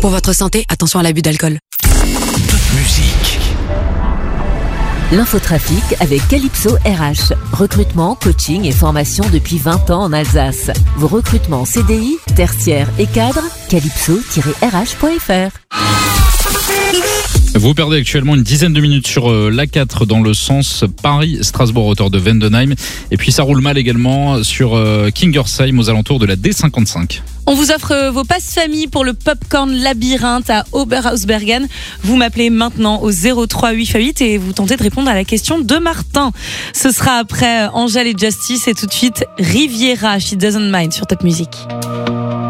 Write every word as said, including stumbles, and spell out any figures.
Pour votre santé, attention à l'abus d'alcool. Top musique. L'infotrafic avec Calypso R H. Recrutement, coaching et formation depuis vingt ans en Alsace. Vos recrutements C D I, tertiaires et cadres, calypso tiret r h point f r. Vous perdez actuellement une dizaine de minutes sur l'A quatre dans le sens Paris-Strasbourg, hauteur de Vendenheim. Et puis ça roule mal également sur Kingersheim aux alentours de la D cinquante-cinq. On vous offre vos passes famille pour le Popcorn Labyrinthe à Oberhausbergen. Vous m'appelez maintenant au zéro trois huit huit et vous tentez de répondre à la question de Martin. Ce sera après Angèle et Justice et tout de suite Riviera, She Doesn't Mind sur Top Music.